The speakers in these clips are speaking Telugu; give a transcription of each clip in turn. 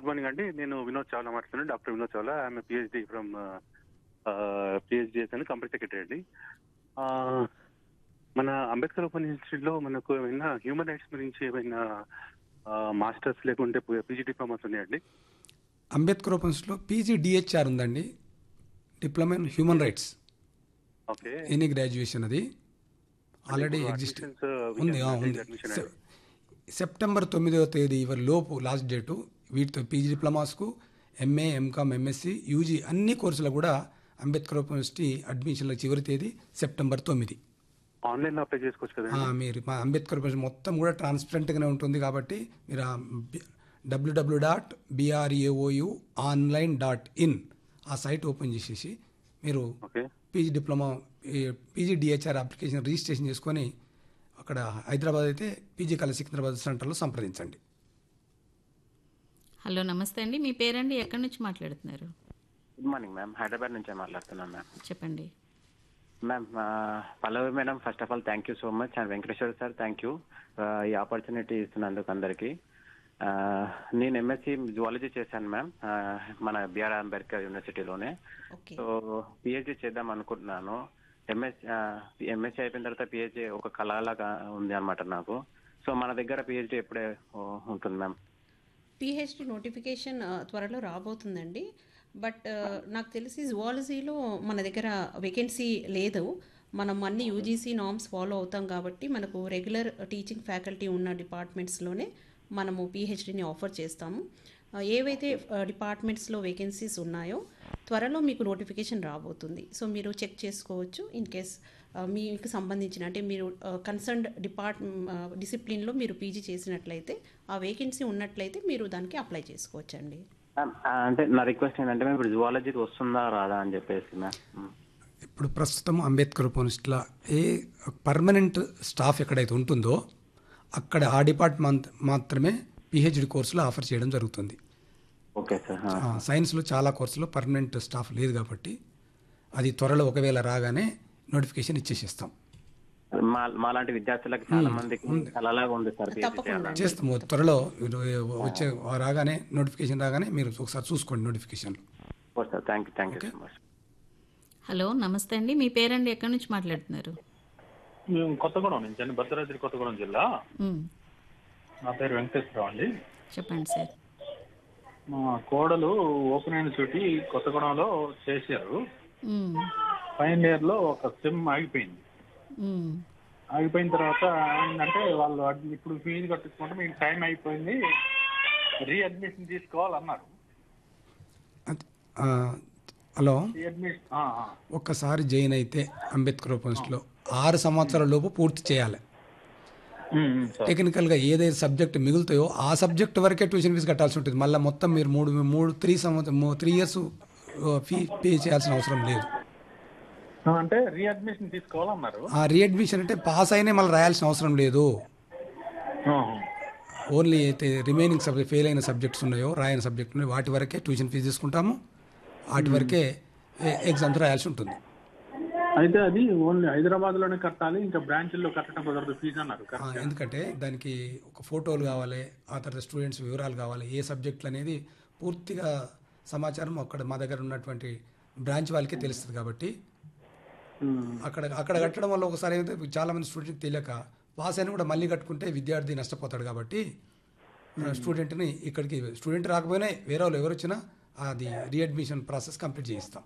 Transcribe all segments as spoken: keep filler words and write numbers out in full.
గుడ్ మార్నింగ్ అండి. నేను వినోద్ చావ్లా మాట్లాడుతున్నాను. Doctor Vinod Chawla. I'm PhD from PhD చేశాను, కంపెనీ సెక్రటరీ అండి. ఆ, మన అంబేద్కర్ ఓపెన్ ఇన్స్టిట్యూట్లో మనకు ఏమైనా హ్యూమన్ రైట్స్ గురించి ఏమైనా మాస్టర్స్ లేకుంటే పీజీ డిప్లొమాస్ ఉన్నాయండి? అంబేద్కర్ ఓపెన్స్లో పీజీ డిహెచ్ఆర్ ఉందండి, diploma in human rights. Okay. Any graduation అది ఆల్రెడీ ఇప్పుడు ఎగ్జిస్ట్ admissions, we ఉంది. can ఆ, take ఉంది. admission సె- అండి. సెప్టెంబర్ తొమ్మిదవ తేదీ ఇవరి లోపు లాస్ట్ డేటు. వీటితో PG డిప్లొమాస్కు, MA, MCom, MSc, UG అన్ని కోర్సులకు కూడా అంబేద్కర్ ఓపెన్ యూనివర్సిటీ అడ్మిషన్ల చివరి తేదీ సెప్టెంబర్ తొమ్మిది. ఆన్లైన్ లో అప్లై చేసుకోవచ్చు ఆ, కదండి? మీరు మా అంబేద్కర్ ఓపెన్ మొత్తం కూడా ట్రాన్స్పరెంట్గానే ఉంటుంది కాబట్టి మీరు W W dot BRAOU online dot in ఆ సైట్ ఓపెన్ చేసేసి మీరు okay. PG diploma PG DHR application registration చేసుకొని అక్కడ హైదరాబాద్ అయితే పీజీ కళ సికింద్రాబాద్ సెంటర్లో సంప్రదించండి. హలో, నమస్తే అండి. మీ పేరండి, ఎక్కడి నుంచి మాట్లాడుతున్నారు? గుడ్ మార్నింగ్ మ్యామ్, హైదరాబాద్ నుంచే మాట్లాడుతున్నాను మ్యామ్. చెప్పండి. Ma'am Pallavi madam, first of all thank you so much. And Venkateswara sir, thank you ఈ ఆపర్చునిటీ ఇస్తున్నందుకు అందరికీ. నేను ఎంఎస్సి జువాలజీ చేశాను మ్యామ్, మన BR Ambedkar యూనివర్సిటీలోనే. Okay. So PhD చేద్దాం అనుకుంటున్నాను. ఎంఎస్సి ఎంఎస్సి అయిపోయిన తర్వాత పిహెచ్డి ఒక కళలాగా ఉంది అనమాట నాకు. సో మన దగ్గర పిహెచ్డి ఎప్పుడే ఉంటుంది మ్యామ్? పిహెచ్డి నోటిఫికేషన్ ఆ, త్వరలో రాబోతుందండి. బట్ ఆ, నాకు తెలిసి జువాలజీలో మన దగ్గర వేకెన్సీ లేదు. మనం అన్ని యూజీసీ నామ్స్ ఫాలో అవుతాం కాబట్టి మనకు రెగ్యులర్ టీచింగ్ ఫ్యాకల్టీ ఉన్న డిపార్ట్మెంట్స్లోనే మనము పిహెచ్డిని ఆఫర్ చేస్తాము. ఆ, ఏవైతే డిపార్ట్మెంట్స్లో వేకెన్సీస్ ఉన్నాయో త్వరలో మీకు నోటిఫికేషన్ రాబోతుంది. సో మీరు చెక్ చేసుకోవచ్చు. ఇన్ కేస్ మీకు సంబంధించిన అంటే మీరు కన్సర్న్డ్ డిపార్ట్ డిసిప్లిన్లో మీరు పీజీ చేసినట్లయితే ఆ వేకెన్సీ ఉన్నట్లయితే మీరు దానికి అప్లై చేసుకోవచ్చండి. మ్యామ్ అంటే నా రిక్వెస్ట్ ఏంటంటే మ్యామ్, ఇప్పుడు జువాలజీకి వస్తుందా రాదా అని చెప్పేసి మ్యామ్. ఇప్పుడు ప్రస్తుతం అంబేద్కర్ యూనివర్సిటీలో ఏ పర్మనెంట్ స్టాఫ్ ఎక్కడైతే ఉంటుందో అక్కడ ఆ డిపార్ట్మెంట్ మాత్రమే పిహెచ్డి కోర్సులో ఆఫర్ చేయడం జరుగుతుంది. Okay sir. ఆ, సైన్స్లో చాలా కోర్సులో పర్మనెంట్ స్టాఫ్ లేదు కాబట్టి అది త్వరలో ఒకవేళ రాగానే నోటిఫికేషన్ ఇచ్చేసిస్తాం. మా మాలాంటి విద్యార్థులకు చాలా మందికి కలలాగా ఉంది సార్ PhD తప్పకుండా. చేయాలని. చేస్తాము త్వరలో. మీరు వచ్చే రాగానే నోటిఫికేషన్ రాగానే మీరు ఒకసారి చూసుకోండి నోటిఫికేషన్లో. Okay sir, thank you thank you so much. Hello, నమస్తే అండి. మీ పేరండి, ఎక్కడి నుంచి మాట్లాడుతున్నారు? మేము కొత్తగూడెం నుంచి అండి, భద్రాద్రి కొత్తగూడెం జిల్లా. మ్, నా పేరు వెంకటేశ్వరరావు అండి. చెప్పండి సార్. మా కోడలు ఓపెన్ యూనివర్సిటీ కొత్తగూడెంలో చేశారు. మ్, ఫైనల్ ఇయర్ లో ఒక సెమ్ ఆగిపోయింది. మ్, ఆగిపోయిన తర్వాత ఏంటంటే వాళ్ళు అడ్- ఇప్పుడు ఫీజు కట్టించుకుంటే మీకు టైం అయిపోయింది, రీఅడ్మిషన్ తీసుకోవాలన్నారు. అది, ఆ, హలో, రీఅడ్మిషన్ ఒక్కసారి జాయిన్ అయితే అంబేద్కర్ యూనివర్సిటీలో ఆరు సంవత్సరాల లోపు పూర్తి చేయాలి. టెక్నికల్గా ఏదైతే సబ్జెక్ట్ మిగులుతాయో ఆ సబ్జెక్ట్ వరకే ట్యూషన్ ఫీజు కట్టాల్సి ఉంటుంది. మళ్ళీ మొత్తం మీరు మూడు మూడు త్రీ సంవత్సరం త్రీ ఇయర్స్ ఫీ పే చేయాల్సిన అవసరం లేదు. అంటే రీఅడ్మిషన్ తీసుకోవాలన్నారు. ఆ రీఅడ్మిషన్ అంటే పాస్ అయినా మళ్ళీ రాయాల్సిన అవసరం లేదు. ఆహా. ఓన్లీ అయితే రిమైనింగ్ సబ్జెక్ట్ ఫెయిల్ అయిన సబ్జెక్ట్స్ ఉన్నాయో, రాయని సబ్జెక్ట్ ఉన్నాయో వాటి వరకే ట్యూషన్ ఫీజు తీసుకుంటాము. వాటి వరకే ఎగ్జామ్స్ రాయాల్సి ఉంటుంది. అయితే అది ఓన్లీ హైదరాబాద్ లోనే కట్టాలి, ఇంకా బ్రాంచ్ల్లో కట్టడం కుదరదు ఫీజు అన్నారు. ఆ, ఎందుకంటే దానికి ఒక ఫోటోలు కావాలి, ఆ తర్వాత స్టూడెంట్స్ వివరాలు కావాలి, ఏ సబ్జెక్టులు అనేది పూర్తిగా సమాచారం అక్కడ మా దగ్గర ఉన్నటువంటి బ్రాంచ్ వాళ్ళకే తెలుస్తుంది. కాబట్టి అక్కడ అక్కడ కట్టడం వల్ల ఒకసారి ఏమైతే చాలా మంది స్టూడెంట్కి తెలియక పాస్ అయినా కూడా మళ్ళీ కట్టుకుంటే విద్యార్థి నష్టపోతాడు. కాబట్టి స్టూడెంట్ని ఇక్కడికి స్టూడెంట్ రాకపోయినా వేరే వాళ్ళు ఎవరు వచ్చినా అది రీఅడ్మిషన్ ప్రాసెస్ కంప్లీట్ చేయిస్తాం.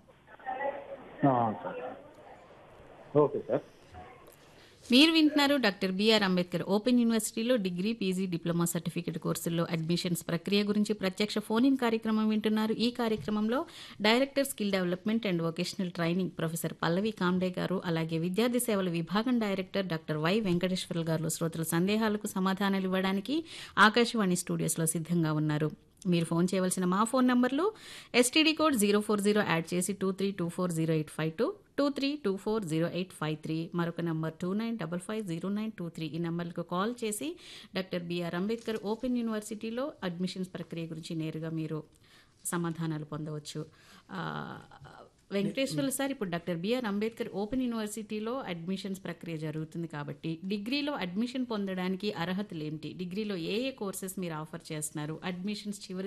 Okay sir. మీరు వింటున్నారు డాక్టర్ బిఆర్ అంబేద్కర్ ఓపెన్ యూనివర్సిటీలో డిగ్రీ, పీజీ, డిప్లొమా సర్టిఫికేట్ కోర్సుల్లో అడ్మిషన్స్ ప్రక్రియ గురించి ప్రత్యక్ష ఫోన్ ఇన్ కార్యక్రమం వింటున్నారు. ఈ కార్యక్రమంలో director skill development and vocational training professor Pallavi Comte గారు, అలాగే విద్యార్థి సేవల విభాగం డైరెక్టర్ డాక్టర్ వై వెంకటేశ్వర గారు శ్రోతల సందేహాలకు సమాధానాలు ఇవ్వడానికి ఆకాశవాణి స్టూడియోస్లో సిద్ధంగా ఉన్నారు. మీరు ఫోన్ చేయవలసిన మా ఫోన్ నంబర్లు STD code zero four zero add చేసి two three two four zero eight five two two three two four zero eight five three, మరొక number two nine double five zero nine two three. ఈ నంబర్లకు కాల్ చేసి డాక్టర్ బిఆర్ అంబేద్కర్ ఓపెన్ యూనివర్సిటీలో అడ్మిషన్స్ ప్రక్రియ గురించి నేరుగా మీరు సమాధానాలు పొందవచ్చు. వెంకటేశ్వర్లు సార్, ఇప్పుడు డాక్టర్ బిఆర్ అంబేద్కర్ ఓపెన్ యూనివర్సిటీలో అడ్మిషన్స్ ప్రక్రియ జరుగుతుంది కాబట్టి డిగ్రీలో అడ్మిషన్ పొందడానికి అర్హతలు ఏంటి? డిగ్రీలో ఏ ఏ కోర్సెస్ మీరు ఆఫర్ చేస్తున్నారు? అడ్మిషన్స్ చివరి